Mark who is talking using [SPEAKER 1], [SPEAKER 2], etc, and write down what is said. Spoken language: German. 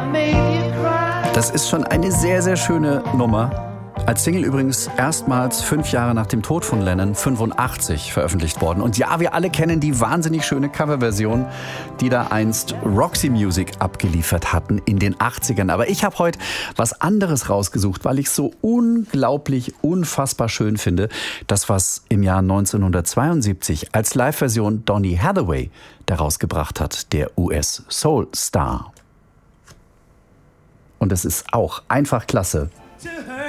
[SPEAKER 1] Das ist schon eine sehr, sehr schöne Nummer. Als Single übrigens erstmals 5 Jahre nach dem Tod von Lennon, 85, veröffentlicht worden. Und ja, wir alle kennen die wahnsinnig schöne Coverversion, die da einst Roxy Music abgeliefert hatten in den 80ern. Aber ich habe heute was anderes rausgesucht, weil ich es so unglaublich, unfassbar schön finde. Das, was im Jahr 1972 als Live-Version Donny Hathaway daraus gebracht hat, der US-Soul-Star. Und es ist auch einfach klasse.